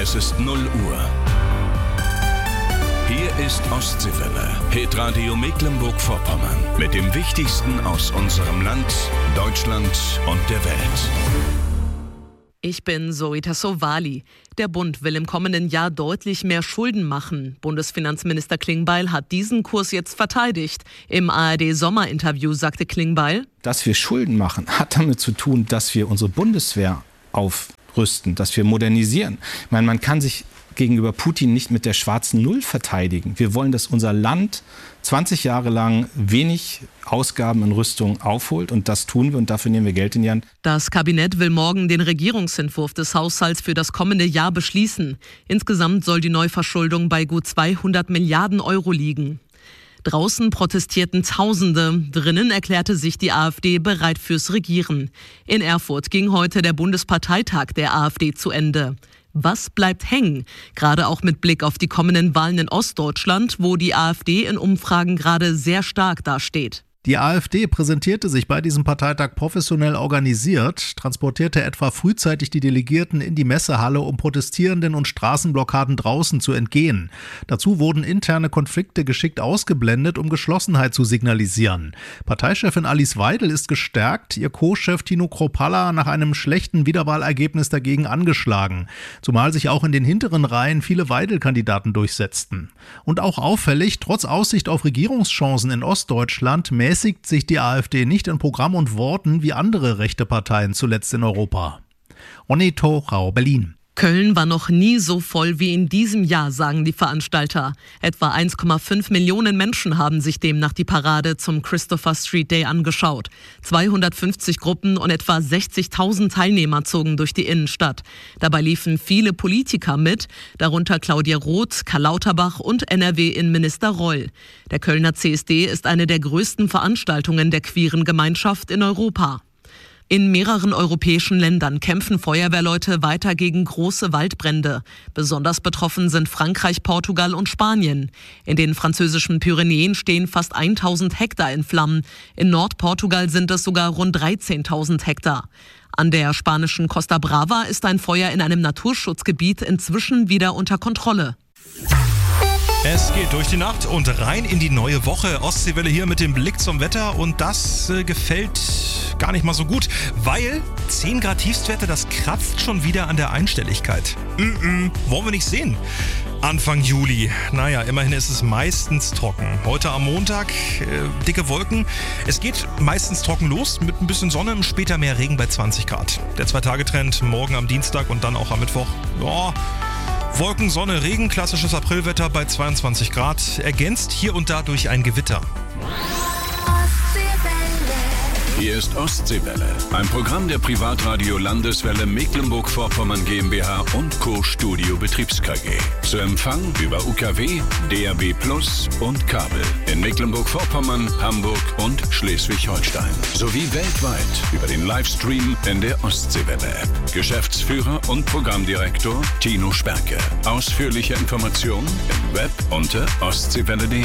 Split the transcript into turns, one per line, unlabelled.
Es ist 0 Uhr. Hier ist Ostseewelle, Hitradio Mecklenburg-Vorpommern. Mit dem Wichtigsten aus unserem Land, Deutschland und der Welt.
Ich bin Zoe Tassovali. Der Bund will im kommenden Jahr deutlich mehr Schulden machen. Bundesfinanzminister Klingbeil hat diesen Kurs jetzt verteidigt. Im ARD-Sommerinterview sagte Klingbeil:
Dass wir Schulden machen, hat damit zu tun, dass wir unsere Bundeswehr aufrüsten, dass wir modernisieren. Ich meine, man kann sich gegenüber Putin nicht mit der schwarzen Null verteidigen. Wir wollen, dass unser Land 20 Jahre lang wenig Ausgaben in Rüstung aufholt, und das tun wir, und dafür nehmen wir Geld in die Hand.
Das Kabinett will morgen den Regierungsentwurf des Haushalts für das kommende Jahr beschließen. Insgesamt soll die Neuverschuldung bei gut 200 Milliarden Euro liegen. Draußen protestierten Tausende, drinnen erklärte sich die AfD bereit fürs Regieren. In Erfurt ging heute der Bundesparteitag der AfD zu Ende. Was bleibt hängen? Gerade auch mit Blick auf die kommenden Wahlen in Ostdeutschland, wo die AfD in Umfragen gerade sehr stark dasteht.
Die AfD präsentierte sich bei diesem Parteitag professionell organisiert, transportierte etwa frühzeitig die Delegierten in die Messehalle, um Protestierenden und Straßenblockaden draußen zu entgehen. Dazu wurden interne Konflikte geschickt ausgeblendet, um Geschlossenheit zu signalisieren. Parteichefin Alice Weidel ist gestärkt, ihr Co-Chef Tino Kropalla nach einem schlechten Wiederwahlergebnis dagegen angeschlagen. Zumal sich auch in den hinteren Reihen viele Weidel-Kandidaten durchsetzten. Und auch auffällig, trotz Aussicht auf Regierungschancen in Ostdeutschland, mäßigt sich die AfD nicht in Programm und Worten wie andere rechte Parteien zuletzt in Europa. Onneto Rau, Berlin.
Köln war noch nie so voll wie in diesem Jahr, sagen die Veranstalter. Etwa 1,5 Millionen Menschen haben sich demnach die Parade zum Christopher Street Day angeschaut. 250 Gruppen und etwa 60.000 Teilnehmer zogen durch die Innenstadt. Dabei liefen viele Politiker mit, darunter Claudia Roth, Karl Lauterbach und NRW-Innenminister Reul. Der Kölner CSD ist eine der größten Veranstaltungen der queeren Gemeinschaft in Europa. In mehreren europäischen Ländern kämpfen Feuerwehrleute weiter gegen große Waldbrände. Besonders betroffen sind Frankreich, Portugal und Spanien. In den französischen Pyrenäen stehen fast 1000 Hektar in Flammen. In Nordportugal sind es sogar rund 13.000 Hektar. An der spanischen Costa Brava ist ein Feuer in einem Naturschutzgebiet inzwischen wieder unter Kontrolle.
Es geht durch die Nacht und rein in die neue Woche. Ostseewelle hier mit dem Blick zum Wetter, und das gefällt gar nicht mal so gut, weil 10 Grad Tiefstwerte, das kratzt schon wieder an der Einstelligkeit. Wollen wir nicht sehen. Anfang Juli. Naja, immerhin ist es meistens trocken. Heute am Montag dicke Wolken. Es geht meistens trocken los mit ein bisschen Sonne, später mehr Regen bei 20 Grad. Der 2-Tage-Trend morgen am Dienstag und dann auch am Mittwoch. Ja, Wolken, Sonne, Regen, klassisches Aprilwetter bei 22 Grad, ergänzt hier und da durch ein Gewitter.
Hier ist Ostseewelle, ein Programm der Privatradio Landeswelle Mecklenburg-Vorpommern GmbH und Co. Studio Betriebs KG. Zu Empfang über UKW, DAB+ und Kabel in Mecklenburg-Vorpommern, Hamburg und Schleswig-Holstein. Sowie weltweit über den Livestream in der Ostseewelle-App. Geschäftsführer und Programmdirektor Tino Sperke. Ausführliche Informationen im Web unter ostseewelle.de.